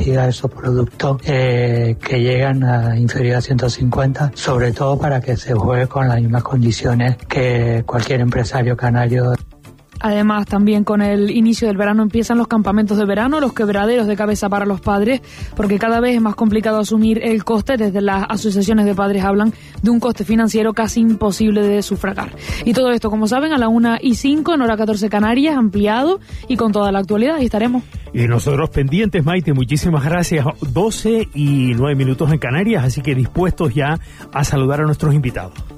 cantidad de esos productos que llegan a inferior a 150, sobre todo para que se juegue con las mismas condiciones que cualquier empresario canario. Además, también con el inicio del verano empiezan los campamentos de verano, los quebraderos de cabeza para los padres, porque cada vez es más complicado asumir el coste. Desde las asociaciones de padres hablan de un coste financiero casi imposible de sufragar. Y todo esto, como saben, a la 1:05 en hora 14 Canarias, ampliado y con toda la actualidad. Ahí estaremos. Y nosotros pendientes, Maite, muchísimas gracias. 12:09 en Canarias, así que dispuestos ya a saludar a nuestros invitados.